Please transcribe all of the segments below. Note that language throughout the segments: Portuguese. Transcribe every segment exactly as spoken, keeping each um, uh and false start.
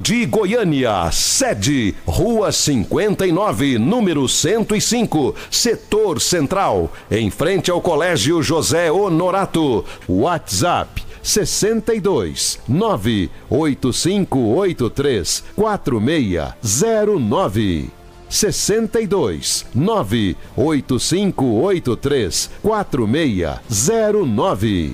de Goiânia. Sede, Rua cinquenta e nove, número cento e cinco, Setor Central, em frente ao Colégio José Honorato. WhatsApp sessenta e dois, nove oito cinco oito três, quatro seis zero nove. sessenta e dois, nove oito cinco oito três, quatro seis zero nove.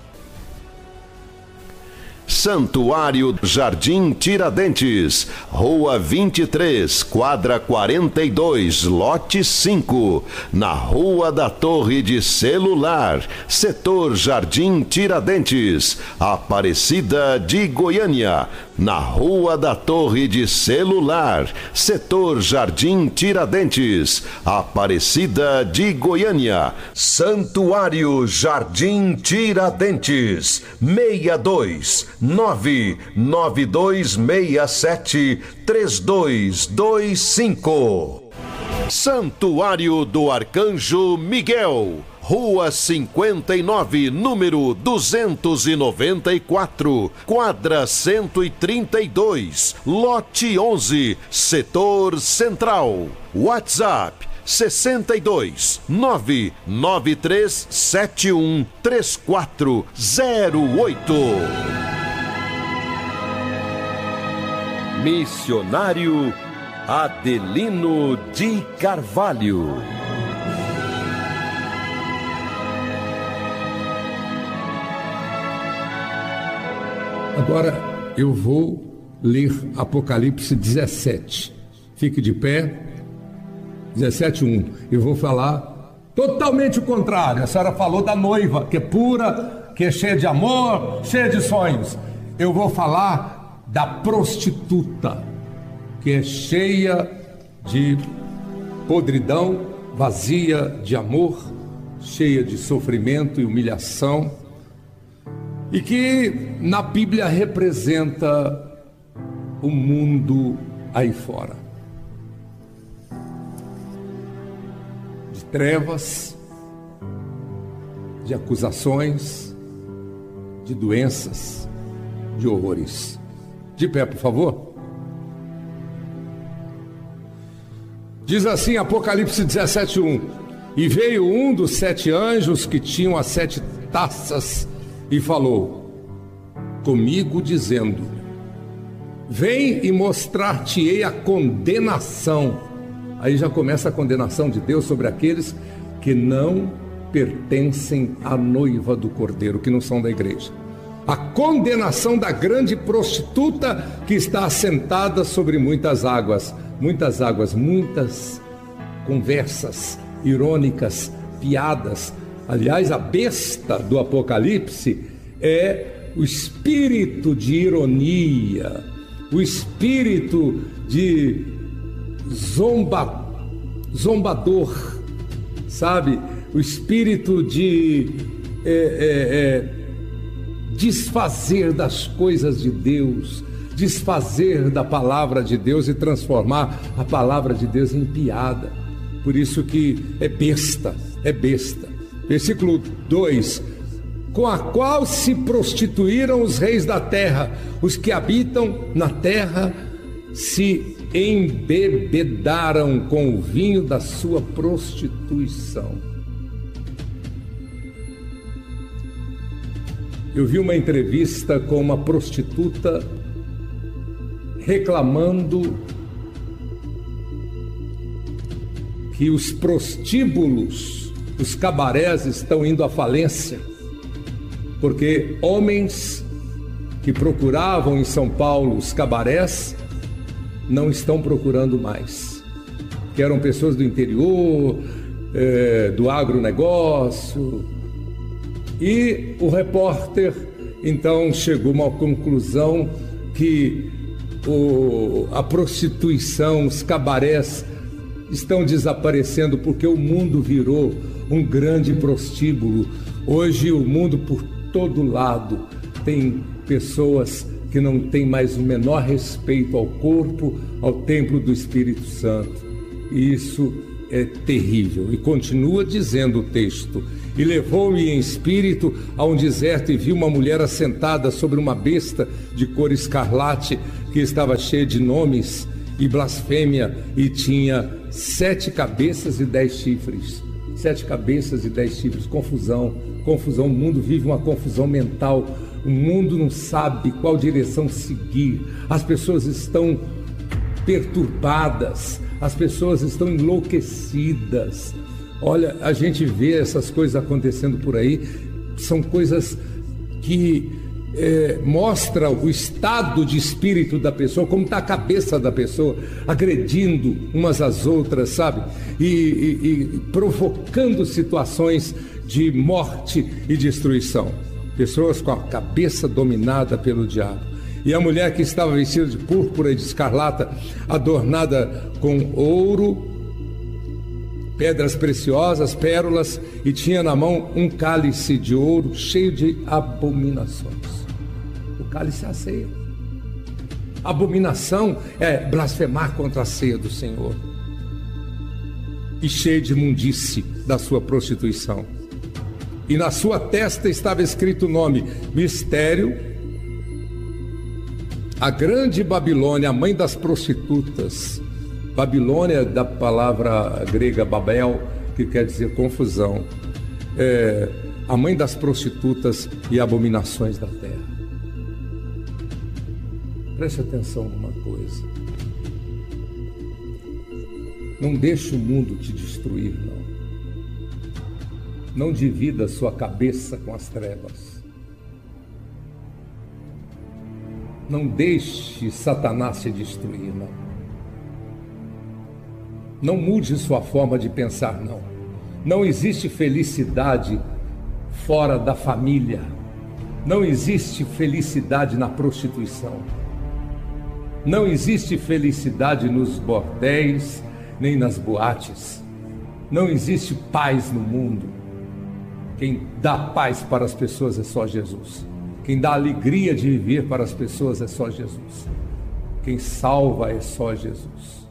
Santuário Jardim Tiradentes, Rua vinte e três, quadra quarenta e dois, lote cinco, na Rua da Torre de Celular, Setor Jardim Tiradentes, Aparecida de Goiânia. Na Rua da Torre de Celular, Setor Jardim Tiradentes, Aparecida de Goiânia. Santuário Jardim Tiradentes, seis dois nove nove dois seis sete três dois dois cinco. Santuário do Arcanjo Miguel, Rua cinquenta e nove, número duzentos e noventa e quatro, quadra cento e trinta e dois, lote onze, Setor Central. WhatsApp sessenta e dois, nove nove três sete um três quatro zero oito. Missionário Adelino de Carvalho. Agora eu vou ler Apocalipse dezessete. Fique de pé. dezessete, um. Eu vou falar totalmente o contrário. A senhora falou da noiva, que é pura, que é cheia de amor, cheia de sonhos. Eu vou falar da prostituta, que é cheia de podridão, vazia de amor, cheia de sofrimento e humilhação, e que na Bíblia representa o mundo aí fora, de trevas, de acusações, de doenças, de horrores. De pé, por favor. Diz assim Apocalipse dezessete, um: E veio um dos sete anjos que tinham as sete taças e falou comigo dizendo: Vem e mostrar-te-ei a condenação. Aí já começa a condenação de Deus sobre aqueles que não pertencem à noiva do Cordeiro, que não são da igreja. A condenação da grande prostituta que está assentada sobre muitas águas. Muitas águas, muitas conversas irônicas, piadas. Aliás, a besta do Apocalipse é o espírito de ironia, o espírito de zomba, zombador, sabe? O espírito de é, é, é, desfazer das coisas de Deus, desfazer da palavra de Deus e transformar a palavra de Deus em piada. Por isso que é besta, é besta. Versículo dois: Com a qual se prostituíram os reis da terra, os que habitam na terra se embebedaram com o vinho da sua prostituição. Eu vi uma entrevista com uma prostituta reclamando que os prostíbulos, os cabarés estão indo à falência, porque homens que procuravam em São Paulo os cabarés não estão procurando mais, que eram pessoas do interior, é, do agronegócio. E o repórter então chegou a uma conclusão que o, a prostituição, os cabarés estão desaparecendo porque o mundo virou um grande prostíbulo. Hoje o mundo por todo lado tem pessoas que não têm mais o menor respeito ao corpo, ao templo do Espírito Santo. E isso é terrível. E continua dizendo o texto: e levou-me em espírito a um deserto e vi uma mulher assentada sobre uma besta de cor escarlate, que estava cheia de nomes e blasfêmia, e tinha sete cabeças e dez chifres. Sete cabeças e dez chifres. Confusão, confusão. O mundo vive uma confusão mental. O mundo não sabe qual direção seguir. As pessoas estão perturbadas. As pessoas estão enlouquecidas. Olha, a gente vê essas coisas acontecendo por aí. São coisas que é, mostram o estado de espírito da pessoa, como está a cabeça da pessoa, agredindo umas às outras, sabe? E, e, e provocando situações de morte e destruição. Pessoas com a cabeça dominada pelo diabo. E a mulher que estava vestida de púrpura e de escarlata, adornada com ouro, pedras preciosas, pérolas, e tinha na mão um cálice de ouro cheio de abominações. O cálice é a ceia. Abominação é blasfemar contra a ceia do Senhor. E cheio de imundície da sua prostituição. E na sua testa estava escrito o nome: Mistério, a grande Babilônia, a mãe das prostitutas. Babilônia, da palavra grega Babel, que quer dizer confusão. É, a mãe das prostitutas e abominações da terra. Preste atenção numa coisa. Não deixe o mundo te destruir, não. Não divida a sua cabeça com as trevas. Não deixe Satanás te destruir, não. Não mude sua forma de pensar, não. Não existe felicidade fora da família. Não existe felicidade na prostituição. Não existe felicidade nos bordéis, nem nas boates. Não existe paz no mundo. Quem dá paz para as pessoas é só Jesus. Quem dá alegria de viver para as pessoas é só Jesus. Quem salva é só Jesus.